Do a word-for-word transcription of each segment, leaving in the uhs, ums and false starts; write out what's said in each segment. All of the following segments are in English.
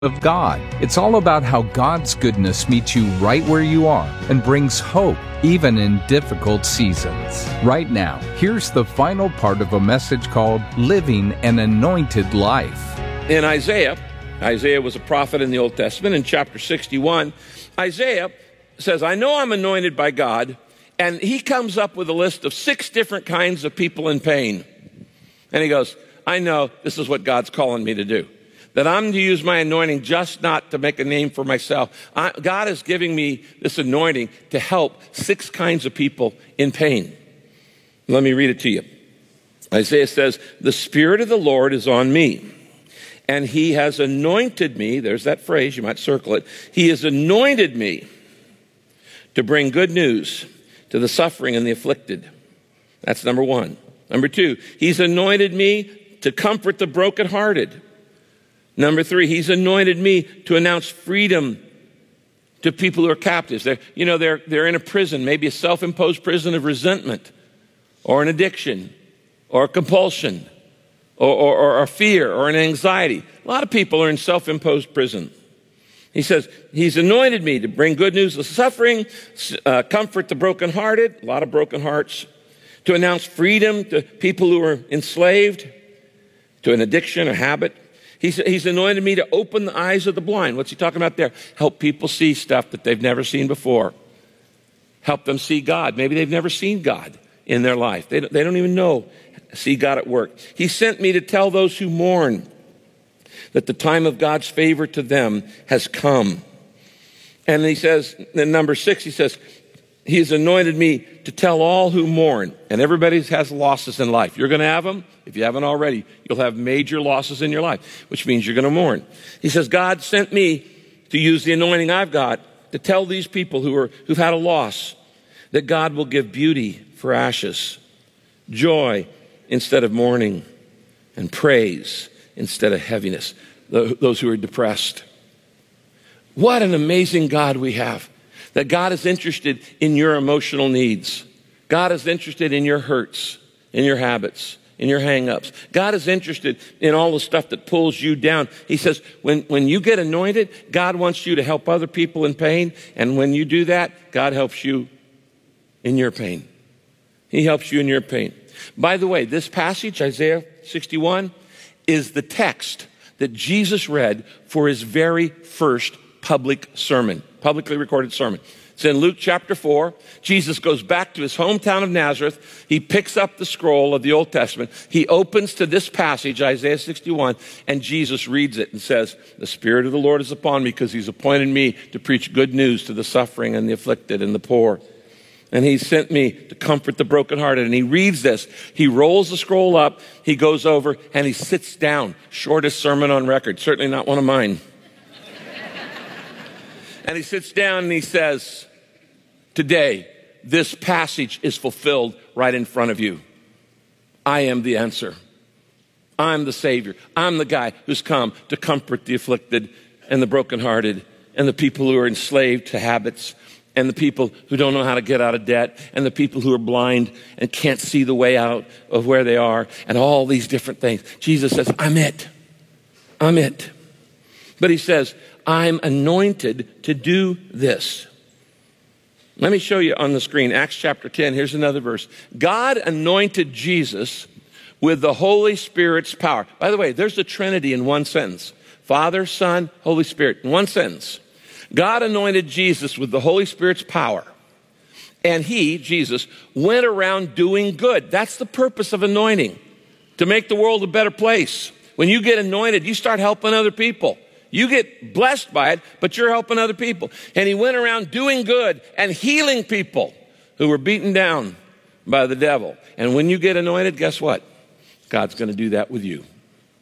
of God. It's all about how God's goodness meets you right where you are and brings hope even in difficult seasons. Right now, here's the final part of a message called Living an Anointed Life. In Isaiah, Isaiah was a prophet in the Old Testament. In chapter sixty-one, Isaiah says, I know I'm anointed by God, and he comes up with a list of six different kinds of people in pain. And he goes, I know this is what God's calling me to do. That I'm to use my anointing just not to make a name for myself. I, God is giving me this anointing to help six kinds of people in pain. Let me read it to you. Isaiah says, the Spirit of the Lord is on me, and he has anointed me. There's that phrase, you might circle it. He has anointed me to bring good news to the suffering and the afflicted. That's number one. Number two, he's anointed me to comfort the brokenhearted. Number three, he's anointed me to announce freedom to people who are captives. They're, you know, they're, they're in a prison, maybe a self-imposed prison of resentment or an addiction or a compulsion or, or, or a fear or an anxiety. A lot of people are in self-imposed prison. He says, he's anointed me to bring good news to the suffering, uh, comfort the brokenhearted, a lot of broken hearts, to announce freedom to people who are enslaved to an addiction, a habit. He's, he's anointed me to open the eyes of the blind. What's he talking about there? Help people see stuff that they've never seen before. Help them see God. Maybe they've never seen God in their life. They don't, they don't even know, see God at work. He sent me to tell those who mourn that the time of God's favor to them has come. And he says, in number six, he says, he has anointed me to tell all who mourn. And everybody has losses in life. You're going to have them. If you haven't already, you'll have major losses in your life, which means you're going to mourn. He says, God sent me to use the anointing I've got to tell these people who are, who've had a loss that God will give beauty for ashes, joy instead of mourning, and praise instead of heaviness, those who are depressed. What an amazing God we have. That God is interested in your emotional needs. God is interested in your hurts, in your habits, in your hang-ups. God is interested in all the stuff that pulls you down. He says, when, when you get anointed, God wants you to help other people in pain. And when you do that, God helps you in your pain. He helps you in your pain. By the way, this passage, Isaiah sixty-one, is the text that Jesus read for his very first public sermon. Publicly recorded sermon. It's in Luke chapter four. Jesus goes back to his hometown of Nazareth. He picks up the scroll of the Old Testament. He opens to this passage, Isaiah sixty-one, and Jesus reads it and says, the Spirit of the Lord is upon me because he's appointed me to preach good news to the suffering and the afflicted and the poor. And he sent me to comfort the brokenhearted. And he reads this. He rolls the scroll up. He goes over and he sits down. Shortest sermon on record. Certainly not one of mine. And he sits down and he says, today, this passage is fulfilled right in front of you. I am the answer. I'm the Savior. I'm the guy who's come to comfort the afflicted and the brokenhearted and the people who are enslaved to habits and the people who don't know how to get out of debt and the people who are blind and can't see the way out of where they are and all these different things. Jesus says, I'm it. I'm it. But he says, I'm anointed to do this. Let me show you on the screen, Acts chapter ten. Here's another verse. God anointed Jesus with the Holy Spirit's power. By the way, there's the Trinity in one sentence. Father, Son, Holy Spirit, in one sentence. God anointed Jesus with the Holy Spirit's power. And he, Jesus, went around doing good. That's the purpose of anointing, to make the world a better place. When you get anointed, you start helping other people. You get blessed by it, but you're helping other people. And he went around doing good and healing people who were beaten down by the devil. And when you get anointed, guess what? God's going to do that with you.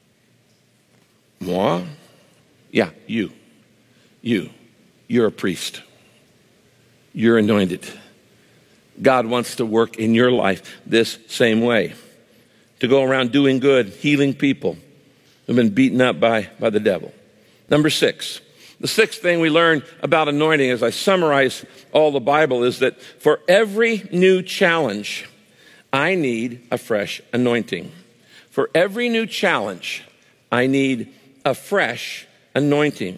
Moi? Yeah, you. You. You're a priest. You're anointed. God wants to work in your life this same way. To go around doing good, healing people who've been beaten up by, by the devil. Number six, the sixth thing we learn about anointing as I summarize all the Bible is that for every new challenge, I need a fresh anointing. For every new challenge, I need a fresh anointing.